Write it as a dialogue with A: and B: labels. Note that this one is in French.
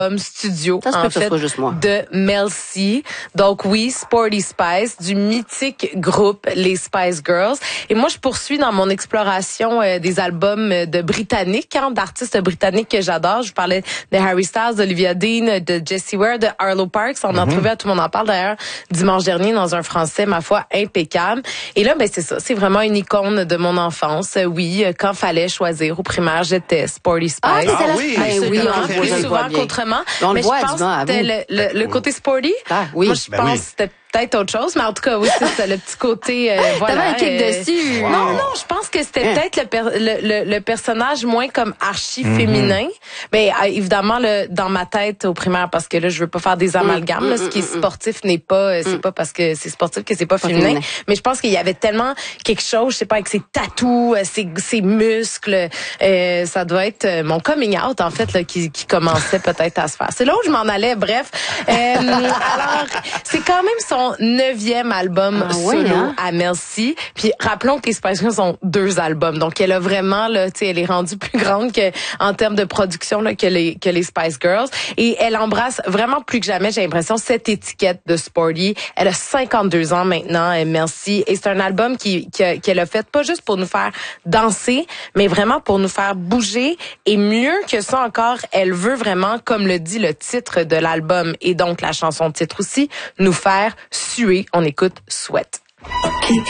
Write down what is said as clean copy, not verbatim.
A: studio,
B: ça se peut
A: en
B: que ce
A: fait,
B: soit juste moi.
A: de Mel C. Donc oui, Sporty Spice, du mythique groupe les Spice Girls. Et moi, je poursuis dans mon exploration des albums de britanniques, d'artistes britanniques que j'adore. Je vous parlais de Harry Styles, d'Olivia Dean, de Jessie Ware, de Arlo Parks. On a trouvé à Tout le monde en parle d'ailleurs dimanche dernier dans un français, ma foi, impeccable. Et là, ben c'est ça, c'est vraiment une icône de mon enfance. Oui, quand fallait choisir au primaire, j'étais Sporty Spice.
B: Ah, c'est la
C: oui.
A: Absolument,
B: on
A: plus
B: le voit
A: souvent
B: bien.
A: qu'autrement.
B: On le
A: Mais
B: voit,
A: je pense
B: dis-moi,
A: que c'était le côté sporty.
B: Ah, oui.
A: Moi, je
C: Ben
A: pense
C: oui.
A: que c'était peut-être autre chose, mais en tout cas, oui, c'est ça, le petit côté, voilà.
B: T'avais un kick dessus.
A: Non, je pense que c'était peut-être le personnage moins comme archi-féminin. Mais évidemment, dans ma tête au primaire, parce que là, je veux pas faire des amalgames, là, ce qui est sportif n'est pas, c'est pas parce que c'est sportif que c'est pas féminin. Mais je pense qu'il y avait tellement quelque chose, je sais pas, avec ses tatous, ses muscles, ça doit être mon coming out, en fait, là, qui commençait peut-être à se faire. C'est là où je m'en allais, bref. Alors, c'est quand même son 9e album solo à Mel C. Puis rappelons que les Spice Girls ont 2 albums. Donc elle a vraiment là, tu sais, elle est rendue plus grande que en termes de production là, que les Spice Girls. Et elle embrasse vraiment plus que jamais, j'ai l'impression, cette étiquette de sporty. Elle a 52 ans maintenant, Mel C. Et c'est un album qu'elle a fait pas juste pour nous faire danser, mais vraiment pour nous faire bouger. Et mieux que ça encore, elle veut vraiment, comme le dit le titre de l'album et donc la chanson titre aussi, nous faire suer. On écoute Sweat.
D: Keep